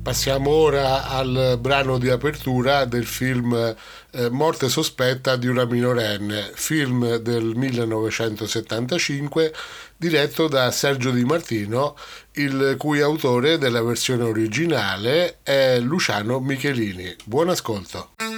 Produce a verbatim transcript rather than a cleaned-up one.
Passiamo ora al brano di apertura del film eh, Morte sospetta di una minorenne, film del millenovecentosettantacinque diretto da Sergio Di Martino, il cui autore della versione originale è Luciano Michelini. Buon ascolto.